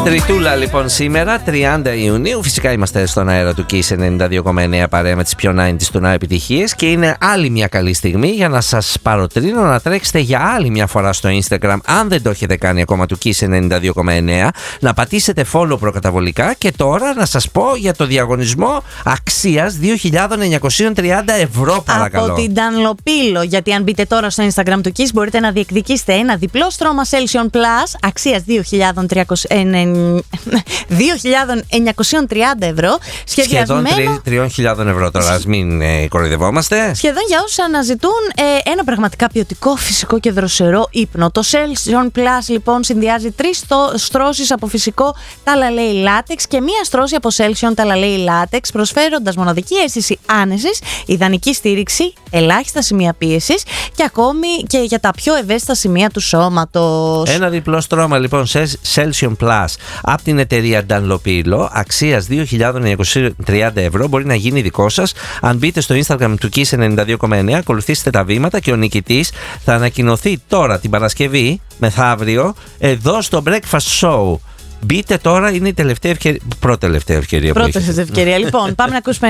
Τριτούλα λοιπόν σήμερα, 30 Ιουνίου. Φυσικά είμαστε στον αέρα του Kiss 92,9 παρέα με τις πιο 90's του να επιτυχίες. Και είναι άλλη μια καλή στιγμή για να σας παροτρύνω να τρέξετε για άλλη μια φορά στο Instagram, αν δεν το έχετε κάνει ακόμα, του Kiss 92,9. Να πατήσετε follow προκαταβολικά. Και τώρα να σας πω για το διαγωνισμό αξίας 2.930 ευρώ, παρακαλώ. Από την Dunlopillo. Γιατί αν μπείτε τώρα στο Instagram του Kiss μπορείτε να διεκδικήσετε ένα διπλό στρώμα Celsion Plus αξίας 2.930 ευρώ. Σχεδόν 3.000 ευρώ τώρα, ας μην κοροϊδευόμαστε. Σχεδόν για όσους αναζητούν ένα πραγματικά ποιοτικό, φυσικό και δροσερό ύπνο. Το Celsion Plus λοιπόν συνδυάζει 3 στρώσεις από φυσικό ταλαλέι λάτεξ και μία στρώση από Celsion ταλαλέι λάτεξ, προσφέροντας μοναδική αίσθηση άνεσης, ιδανική στήριξη, ελάχιστα σημεία πίεσης και ακόμη και για τα πιο ευαίσθητα σημεία του σώματος. Ένα διπλό στρώμα λοιπόν Celsion Plus από την εταιρεία Dunlopillo αξίας 2.930 ευρώ μπορεί να γίνει δικό σας αν μπείτε στο Instagram του Kiss 92,9, ακολουθήσετε τα βήματα και ο νικητής θα ανακοινωθεί τώρα την Παρασκευή μεθαύριο εδώ στο Breakfast Show. Μπείτε τώρα, είναι η τελευταία ευκαιρία. Πρώτη ευκαιρία. Λοιπόν, πάμε να ακούσουμε